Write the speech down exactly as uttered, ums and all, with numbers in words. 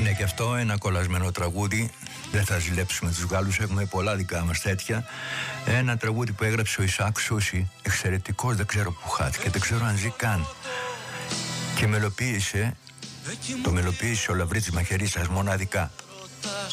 Είναι και αυτό ένα κολλασμένο τραγούδι. Δεν θα ζηλέψουμε τους Γάλλους, έχουμε πολλά δικά μας τέτοια. Ένα τραγούδι που έγραψε ο Ισακ Σούσι, εξαιρετικός, δεν ξέρω που χάθηκε, δεν ξέρω αν ζει καν. Και μελοποίησε, το μελοποίησε ο Λαβρίτης Μαχαιρίσας μοναδικά.